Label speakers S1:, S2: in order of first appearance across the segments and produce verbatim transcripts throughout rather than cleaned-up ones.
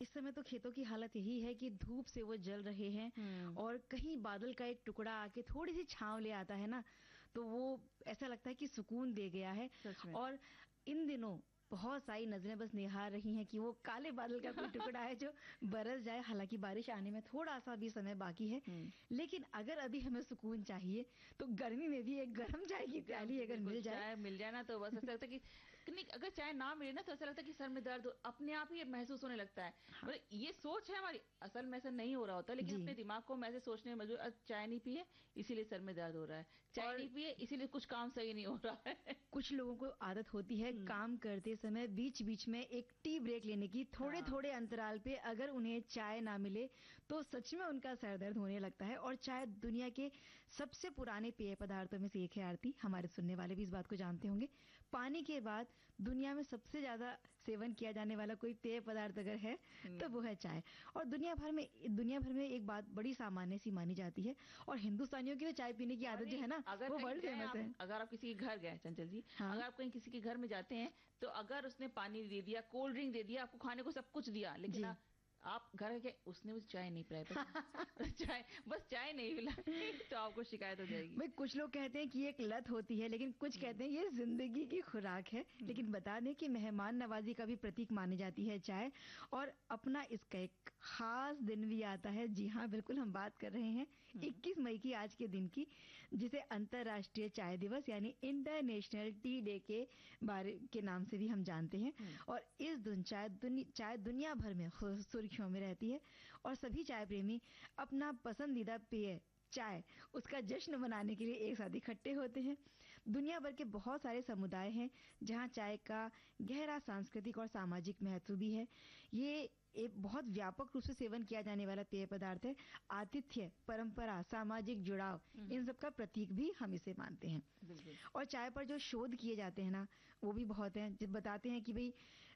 S1: इस समय तो खेतों की हालत यही है कि धूप से वो जल रहे हैं और कहीं बादल का एक टुकड़ा आके थोड़ी सी छांव ले आता है ना, तो वो ऐसा लगता है कि सुकून दे गया है। और इन दिनों बहुत सारी नजरें बस निहार रही हैं कि वो काले बादल का कोई टुकड़ा है जो बरस जाए। हालांकि बारिश आने में थोड़ा सा भी समय बाकी है, लेकिन अगर अभी हमें सुकून चाहिए तो गर्मी में भी एक गर्म चाय की प्याली अगर मिल जाए,
S2: चाय मिल जाए ना, तो बस ऐसा लगता है कि अगर चाय ना मिले ना तो ऐसा लगता है कि सर में दर्द अपने आप ही महसूस होने लगता है। हाँ। मतलब ये सोच है हमारी, असल में ऐसा नहीं हो रहा होता, लेकिन अपने दिमाग को मैं ऐसे सोचने में मजबूर, चाय नहीं पिए इसीलिए सर में दर्द हो रहा है, चाय नहीं पिए इसीलिए कुछ काम सही नहीं हो रहा है।
S1: कुछ लोगों को आदत होती है काम करते समय बीच बीच में एक टी ब्रेक लेने की, थोड़े हाँ। थोड़े अंतराल पे अगर उन्हें चाय ना मिले तो सच में उनका सर दर्द होने लगता है। और चाय दुनिया के सबसे पुराने पेय पदार्थों में से एक है। आरती, हमारे सुनने वाले भी इस बात को जानते होंगे, पानी के बाद दुनिया में सबसे ज्यादा सेवन किया जाने वाला कोई पेय पदार्थ अगर है तो वो है चाय। और दुनिया भर में दुनिया भर में एक बात बड़ी सामान्य सी मानी जाती है, और हिंदुस्तानियों की तो चाय पीने की आदत जो है ना वो वर्ल्ड फेमस है।
S2: अगर आप किसी के घर गए चंचल जी, हाँ? अगर आप कहीं किसी के घर में जाते हैं तो अगर उसने पानी दे दिया, कोल्ड ड्रिंक दे दिया, आपको खाने को सब कुछ दिया, लेकिन आप घर के उसने मुझे चाय नहीं पिलाई, चाय बस चाय नहीं पिलाई तो आपको शिकायत हो जाएगी।
S1: भाई कुछ लोग कहते हैं कि ये एक लत होती है, लेकिन कुछ कहते हैं ये जिंदगी की खुराक है। लेकिन बता दें कि मेहमान नवाजी का भी प्रतीक मानी जाती है चाय, और अपना इसका एक खास दिन भी आता है। जी हाँ, बिल्कुल, हम बात कर रहे हैं इक्कीस मई की, आज के दिन की, जिसे अंतर्राष्ट्रीय चाय दिवस यानी इंटरनेशनल टी डे के बारे के नाम से भी हम जानते हैं। और इस दिन चाय दुनि, चाय दुनिया भर में सुर्खियों में रहती है, और सभी चाय प्रेमी अपना पसंदीदा पेय चाय उसका जश्न मनाने के लिए एक साथ इकट्ठे होते हैं। दुनिया भर के बहुत सारे समुदाय हैं जहां चाय का गहरा सांस्कृतिक और सामाजिक महत्व भी है। ये एक बहुत व्यापक रूप से सेवन किया जाने वाला पेय पदार्थ है। आतिथ्य, परंपरा, सामाजिक जुड़ाव, इन सब का प्रतीक भी हम इसे मानते हैं। और चाय पर जो शोध किए जाते हैं ना वो भी बहुत हैं। जब बताते हैं कि भाई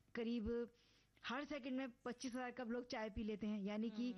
S1: करीब हर सेकंड में पच्चीस हजार कप लोग चाय पी लेते हैं, यानी कि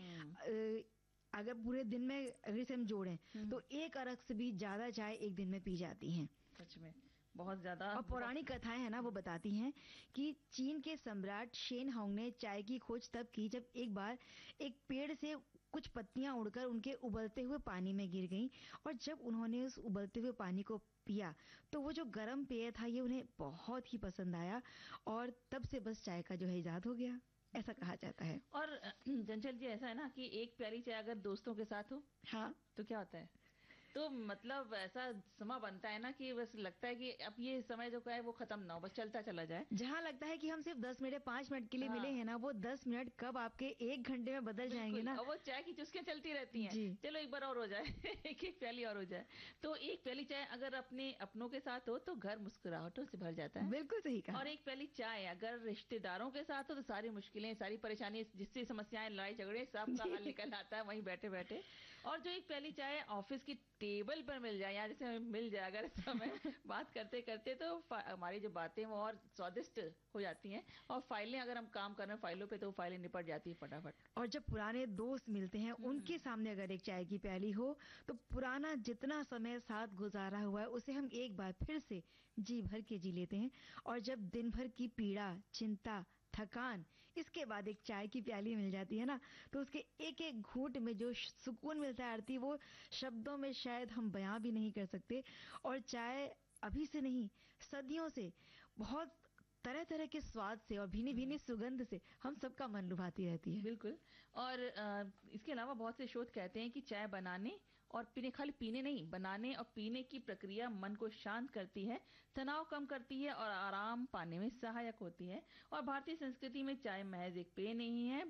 S1: अगर पूरे दिन में अगर इसे हम जोड़ें तो एक अरग से भी ज्यादा चाय एक दिन में पी जाती हैं।
S2: सच में बहुत ज्यादा।
S1: और पौराणिक कथाएं है ना वो बताती हैं कि चीन के सम्राट शेन हांग ने चाय की खोज तब की जब एक बार एक पेड़ से कुछ पत्तियां उड़कर उनके उबलते हुए पानी में गिर गईं, और जब उन्होंने उस उबलते हुए पानी को पिया तो वो जो गर्म पेय था ये उन्हें बहुत ही पसंद आया, और तब से बस चाय का जो है इजाद हो गया, ऐसा कहा जाता है।
S2: और चंचल जी ऐसा है ना कि एक प्याली चाय अगर दोस्तों के साथ हो,
S1: हाँ,
S2: तो क्या होता है, तो मतलब ऐसा समय बनता है ना कि बस लगता है कि अब ये समय जो का है वो खत्म ना हो, बस चलता चला जाए।
S1: जहाँ लगता है कि हम सिर्फ दस मिनट पांच मिनट के लिए हाँ। मिले हैं ना, वो दस मिनट कब आपके एक घंटे में बदल जाएंगे ना।
S2: और वो चाय की चुस्कियां चलती रहती हैं, चलो एक बार और हो जाए एक एक प्याली और हो जाए। तो एक प्याली चाय अगर अपने अपनों के साथ हो तो घर मुस्कुराहटों से भर जाता है।
S1: बिल्कुल सही कहा।
S2: और एक प्याली चाय अगर रिश्तेदारों के साथ हो तो सारी मुश्किलें, सारी परेशानी, जिससे समस्याएं, लड़ाई झगड़े, सब का हल निकल आता है वहीं बैठे बैठे। और जो एक प्याली चाय ऑफिस की टेबल पर मिल जाए, या जैसे हमें मिल जाए अगर समय बात करते करते, तो हमारी जो बातें वो और स्वादिष्ट हो जाती हैं। और फाइलें, अगर हम काम कर रहे हैं फाइलों पे तो फाइलें निपट जाती है फटाफट।
S1: और जब पुराने दोस्त मिलते हैं उनके सामने अगर एक चाय की प्याली हो तो पुराना जितना समय साथ गुजारा हुआ है उसे हम एक बार फिर से जी भर के जी लेते हैं। और जब दिन भर की पीड़ा, चिंता, थकान, इसके बाद एक चाय की प्याली मिल जाती है ना, तो उसके एक एक घूंट में जो सुकून मिलता है आरती, वो शब्दों में शायद हम बयां भी नहीं कर सकते। और चाय अभी से नहीं, सदियों से बहुत तरह तरह के स्वाद से और भीनी भीनी सुगंध से हम सबका मन लुभाती रहती है।
S2: बिल्कुल। और आ, इसके अलावा बहुत से शोध कहते हैं कि चाय बनाने और पीने, खाली पीने नहीं, बनाने और पीने की प्रक्रिया मन को शांत करती है, तनाव कम करती है और आराम पाने में सहायक होती है। और भारतीय संस्कृति में चाय महज एक पेय नहीं है,